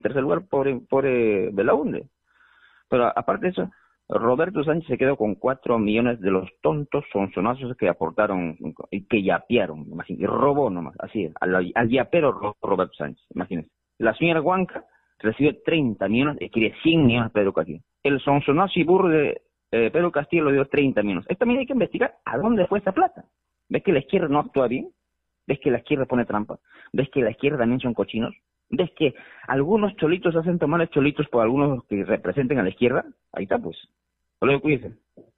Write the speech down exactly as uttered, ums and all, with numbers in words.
Tercer lugar, pobre, pobre Belaunde. Pero aparte de eso, Roberto Sánchez se quedó con cuatro millones de los tontos sonzonazos que aportaron y que yapearon, imagínate, y robó nomás, así es, al, al yapero robó Roberto Sánchez, imagínense. La señora Huanca recibió treinta millones y quiere cien millones a Pedro Castillo. El sonzonazo y burro de eh, Pedro Castillo le dio treinta millones. Esto también hay que investigar a dónde fue esa plata. ¿Ves que la izquierda no actúa bien? ¿Ves que la izquierda pone trampa? ¿Ves que la izquierda también son cochinos? ¿Ves que algunos cholitos hacen tomar cholitos por algunos que representen a la izquierda? Ahí está, pues. Luego cuídense.